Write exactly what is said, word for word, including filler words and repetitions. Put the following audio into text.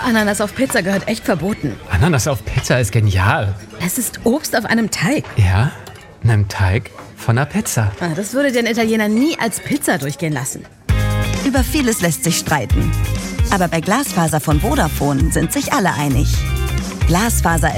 Ananas auf Pizza gehört echt verboten. Ananas auf Pizza ist genial. Es ist Obst auf einem Teig. Ja, einem Teig von einer Pizza. Ah, das würde den Italiener nie als Pizza durchgehen lassen. Über vieles lässt sich streiten. Aber bei Glasfaser von Vodafone sind sich alle einig. Glasfaser